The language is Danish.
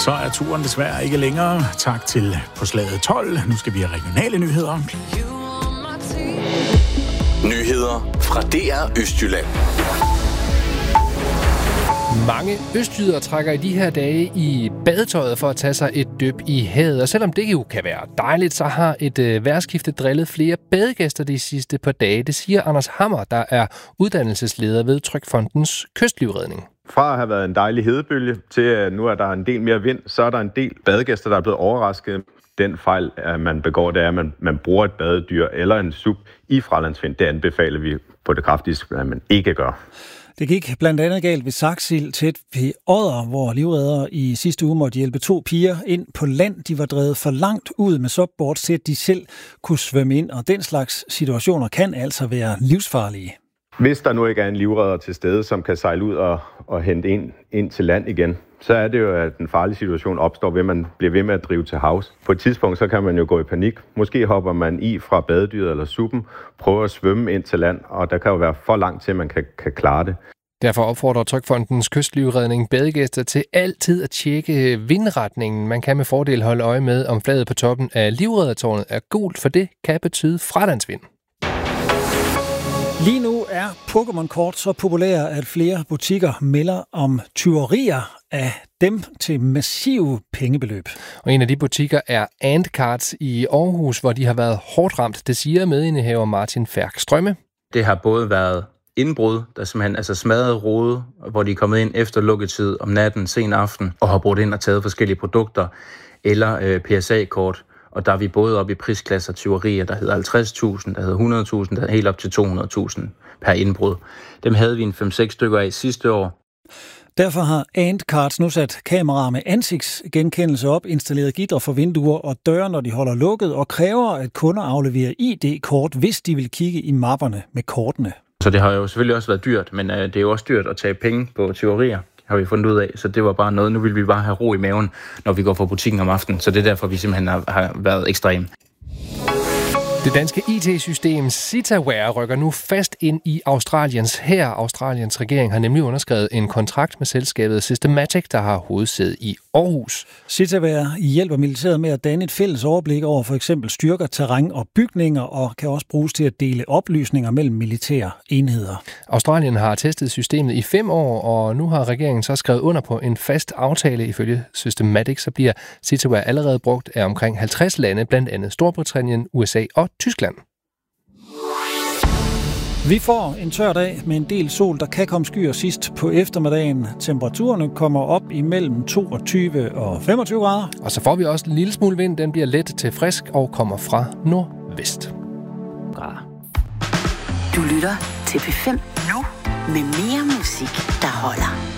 Så er turen desværre ikke længere. Tak til På slaget 12. Nu skal vi have regionale nyheder. Nyheder fra DR Østjylland. Mange østjyder trækker i de her dage i badetøjet for at tage sig et dyb i havet. Og selvom det jo kan være dejligt, så har et vejrskifte drillet flere badegæster de sidste par dage. Det siger Anders Hammer, der er uddannelsesleder ved Trygfondens Kystlivredning. Fra at have været en dejlig hedebølge til at nu er der en del mere vind, så er der en del badegæster, der er blevet overrasket. Den fejl, at man begår, det er, at man bruger et badedyr eller en SUP i fralandsvind. Det anbefaler vi på det kraftigste, at man ikke gør. Det gik blandt andet galt ved Saxil tæt ved Odder, hvor livreddere i sidste uge måtte hjælpe 2 piger ind på land. De var drevet for langt ud med subboards til, at de selv kunne svømme ind, og den slags situationer kan altså være livsfarlige. Hvis der nu ikke er en livredder til stede, som kan sejle ud og hente ind til land igen, så er det jo, at den farlige situation opstår, ved at man bliver ved med at drive til havs. På et tidspunkt, så kan man jo gå i panik. Måske hopper man i fra badedyret eller suppen, prøver at svømme ind til land, og der kan jo være for langt til, at man kan klare det. Derfor opfordrer Trygfondens Kystlivredning badegæster til altid at tjekke vindretningen. Man kan med fordel holde øje med, om flaget på toppen af livreddertårnet er gult, for det kan betyde fralandsvind. Lige nu er Pokémon-kort så populære, at flere butikker melder om tyverier af dem til massive pengebeløb. Og en af de butikker er Ant Cards i Aarhus, hvor de har været hårdt ramt. Det siger medindehaver Martin Færk Strømme. Det har både været indbrud, der simpelthen smadrede rode, hvor de er kommet ind efter lukketid om natten, sen aften, og har brugt ind og taget forskellige produkter, eller PSA-kort. Og der er vi både oppe i prisklasser tyverier, der hedder 50.000, der hedder 100.000, der er helt op til 200.000 per indbrud. Dem havde vi en 5-6 stykker af sidste år. Derfor har Ant Cards nu sat kameraer med ansigtsgenkendelse op, installeret gitre for vinduer og døre, når de holder lukket, og kræver, at kunder afleverer ID-kort, hvis de vil kigge i mapperne med kortene. Så det har jo selvfølgelig også været dyrt, men det er jo også dyrt at tage penge på tyverier, har vi fundet ud af. Så det var bare noget, nu vil vi bare have ro i maven, når vi går fra butikken om aftenen. Så det er derfor, vi simpelthen har været ekstreme. Det danske IT-system Citaware rykker nu fast ind i Australiens hær. Australiens regering har nemlig underskrevet en kontrakt med selskabet Systematic, der har hovedsæde i Aarhus. Citaware hjælper militæret med at danne et fælles overblik over for eksempel styrker, terræn og bygninger, og kan også bruges til at dele oplysninger mellem militære enheder. Australien har testet systemet i 5 år, og nu har regeringen så skrevet under på en fast aftale. Ifølge Systematic så bliver Citaware allerede brugt af omkring 50 lande, blandt andet Storbritannien, USA og Tyskland. Vi får en tør dag med en del sol, der kan komme skyer sidst på eftermiddagen. Temperaturerne kommer op imellem 22 og 25 grader. Og så får vi også en lille smule vind. Den bliver let til frisk og kommer fra nordvest. Du lytter til P5 nu med mere musik, der holder.